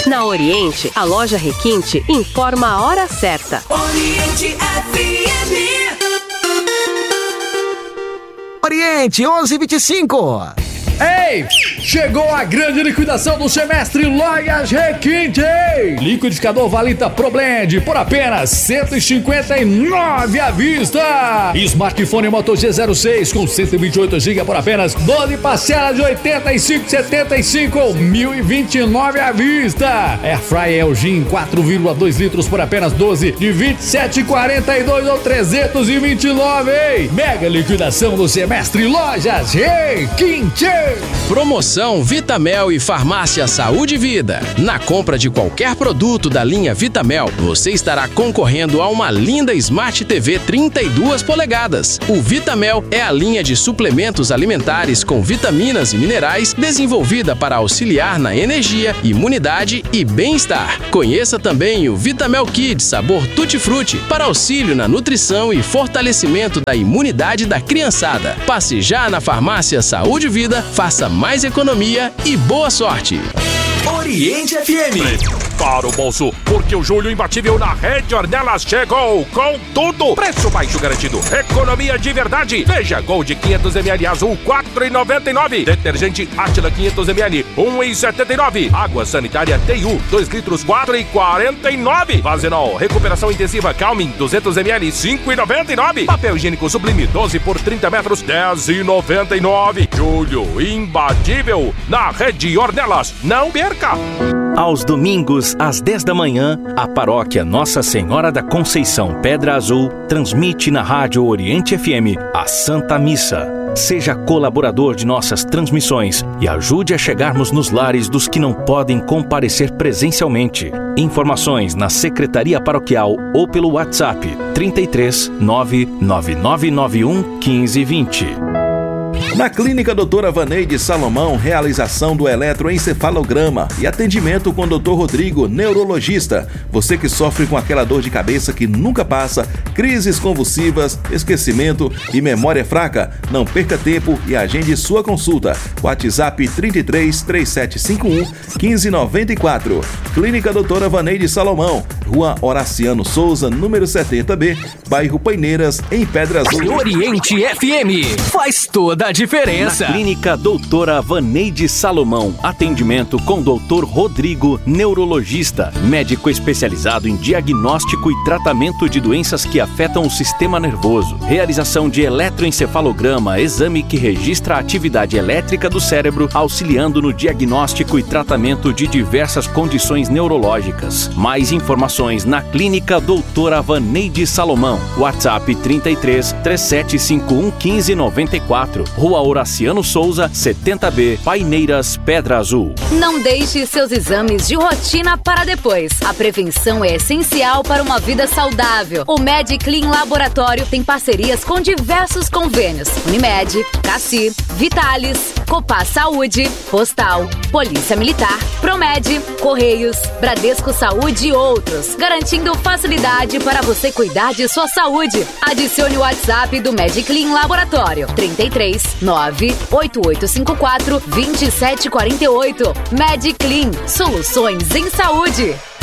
Na Oriente, a loja Requinte informa a hora certa. Oriente FM. Oriente, 11h25. Ei! Chegou a grande liquidação do semestre Lojas Requinte! Liquidificador Valita Pro Blend por apenas R$159 à vista! Smartphone Moto G06 com 128 GB por apenas 12 parcelas de R$85,75 ou R$1.029 à vista! Airfryer Elgin 4,2 litros por apenas 12 de R$27,42 ou R$329, hein? Mega liquidação do semestre Lojas Requinte! Promoção Vitamel e Farmácia Saúde e Vida. Na compra de qualquer produto da linha Vitamel, você estará concorrendo a uma linda Smart TV 32 polegadas. O Vitamel é a linha de suplementos alimentares com vitaminas e minerais desenvolvida para auxiliar na energia, imunidade e bem-estar. Conheça também o Vitamel Kids sabor Tutti Frutti para auxílio na nutrição e fortalecimento da imunidade da criançada. Passe já na Farmácia Saúde e Vida, faça mais economia e boa sorte. Oriente FM. Para o bolso, porque o julho imbatível na Rede Ornelas chegou com tudo. Preço baixo garantido, economia de verdade. Veja, Gold 500ml azul, R$4,99. Detergente Átila 500ml, R$1,79. Água sanitária TU, 2 litros, R$4,49. Vazenol, recuperação intensiva Calmin, 200ml, R$5,99. Papel higiênico Sublime, 12 por 30 metros, R$10,99. Julho imbatível na Rede Ornelas. Não perca! Aos domingos, às 10 da manhã, a paróquia Nossa Senhora da Conceição Pedra Azul transmite na Rádio Oriente FM a Santa Missa. Seja colaborador de nossas transmissões e ajude a chegarmos nos lares dos que não podem comparecer presencialmente. Informações na Secretaria Paroquial ou pelo WhatsApp 33 99991 1520. Na Clínica Doutora Vaneide Salomão, realização do eletroencefalograma e atendimento com o Dr. Rodrigo, neurologista. Você que sofre com aquela dor de cabeça que nunca passa, crises convulsivas, esquecimento e memória fraca, não perca tempo e agende sua consulta. WhatsApp 33 3751 1594. Clínica Doutora Vaneide Salomão, Rua Horaciano Souza, número 70B, bairro Paineiras, em Pedra Azul. Oriente FM faz toda a diferença. Na Clínica Doutora Vaneide Salomão, atendimento com Dr. Rodrigo, neurologista, médico especializado em diagnóstico e tratamento de doenças que afetam o sistema nervoso. Realização de eletroencefalograma, exame que registra a atividade elétrica do cérebro, auxiliando no diagnóstico e tratamento de diversas condições neurológicas. Mais informações na Clínica Doutora Vaneide Salomão. WhatsApp 33 3751 1594. Rua Horaciano Souza, 70B, Paineiras, Pedra Azul. Não deixe seus exames de rotina para depois. A prevenção é essencial para uma vida saudável. O MedClean Laboratório tem parcerias com diversos convênios: Unimed, Cassi, Vitalis, Copar Saúde, Postal, Polícia Militar, Promed, Correios, Bradesco Saúde e outros, garantindo facilidade para você cuidar de sua saúde. Adicione o WhatsApp do MedClean Laboratório, 33 98854 2748. MedClean, soluções em saúde.